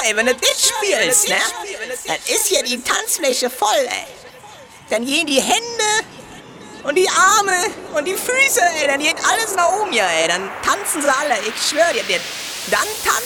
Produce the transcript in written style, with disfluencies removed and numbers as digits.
ey, wenn du das spielst, ne? Dann ist hier die Tanzfläche voll, ey. Dann gehen die Hände und die Arme und die Füße, ey, dann geht alles nach oben hier, ey. Dann tanzen sie alle, ich schwör dir. Dann tanzt